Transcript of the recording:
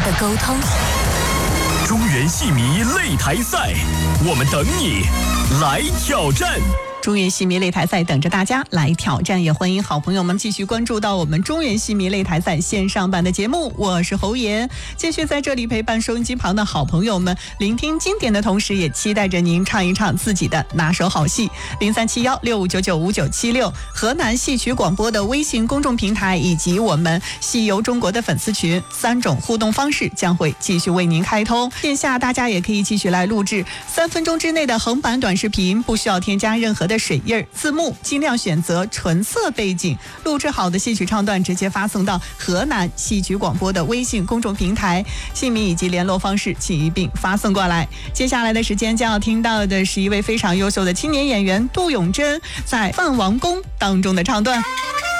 的沟通。 中原戏迷擂台赛，我们等你来挑战。 中原戏迷擂台赛等着大家来挑战，也欢迎好朋友们继续关注到我们中原戏迷擂台赛线上版的节目。我是侯妍，继续在这里陪伴收音机旁的好朋友们，聆听经典的同时，也期待着您唱一唱自己的拿手好戏。0371659956，河南戏曲广播的微信公众平台以及我们戏游中国的粉丝群，3种互动方式将会继续为您开通。线下大家也可以继续来录制3分钟之内的横版短视频，不需要添加任何的水印字幕，尽量选择纯色背景，录制好的戏曲唱段直接发送到河南戏曲广播的微信公众平台，姓名以及联络方式请一并发送过来。接下来的时间将要听到的是一位非常优秀的青年演员杜永贞在《范王宫》当中的唱段。